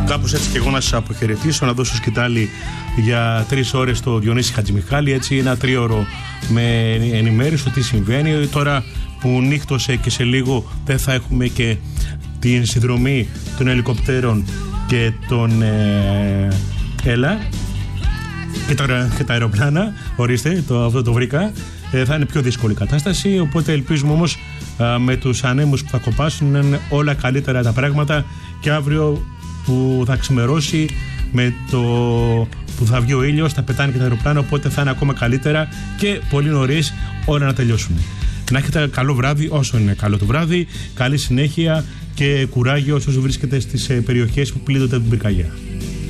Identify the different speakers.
Speaker 1: Κάπως έτσι και εγώ να σας αποχαιρετήσω, να δώσω σκητάλη για 3 ώρες στο Διονύση Χατζημιχάλη, έτσι ένα 3ωρο με ενημέρωση τι συμβαίνει. Τώρα που νύχτωσε και σε λίγο δεν θα έχουμε και την συνδρομή των ελικοπτέρων και των ΕΛΑ και τα αεροπλάνα, ορίστε, αυτό το βρήκα, θα είναι πιο δύσκολη κατάσταση, οπότε ελπίζουμε όμως με τους ανέμους που θα κοπάσουν να είναι όλα καλύτερα τα πράγματα και αύριο που θα ξημερώσει με το που θα βγει ο ήλιος, θα πετάνε και τα αεροπλάνα, οπότε θα είναι ακόμα καλύτερα και πολύ νωρίς όλα να τελειώσουν. Να έχετε καλό βράδυ όσο είναι καλό το βράδυ, καλή συνέχεια και κουράγιο όσους βρίσκεται στις περιοχές που πλήττονται από την πυρκαγιά.